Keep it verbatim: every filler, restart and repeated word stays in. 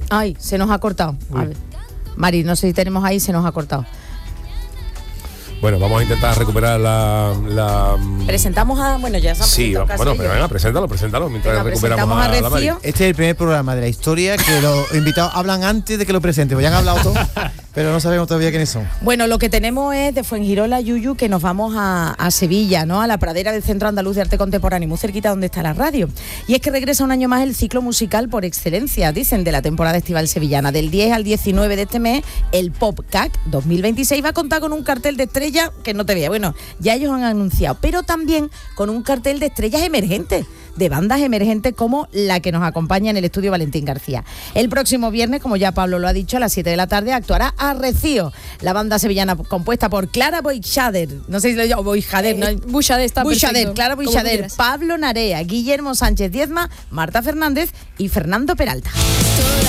Ay, se nos ha cortado. A ver. Mari, no sé si tenemos ahí, se nos ha cortado. Bueno, vamos a intentar recuperar la... la Presentamos a... Bueno, ya se han Sí, presentado bueno, casi pero ellos. venga, preséntalo, preséntalo mientras Venga, recuperamos presentamos a, a la Mari. Rocío. Este es el primer programa de la historia que los invitados hablan antes de que lo presenten, pues ya han hablado todos, pero no sabemos todavía quiénes son. Bueno, lo que tenemos es de Fuengirola, Yuyu, que nos vamos a, a Sevilla, ¿no? A la pradera del Centro Andaluz de Arte Contemporáneo, muy cerquita donde está la radio. Y es que regresa un año más el ciclo musical por excelencia, dicen, de la temporada estival sevillana. Del diez al diecinueve de este mes, el Pop C A C dos mil veintiséis va a contar con un cartel de estrellas que no te vea. Bueno, ya ellos han anunciado, pero también con un cartel de estrellas emergentes, de bandas emergentes como la que nos acompaña en el estudio Valentín García. El próximo viernes, como ya Pablo lo ha dicho, a las siete de la tarde actuará Arrecío, la banda sevillana compuesta por Clara Boixader, no sé si lo digo, Boixader, ¿no? Buixader está Buixader, perfecto, Clara como Boixader, quieras. Pablo Narea, Guillermo Sánchez Diezma, Marta Fernández y Fernando Peralta.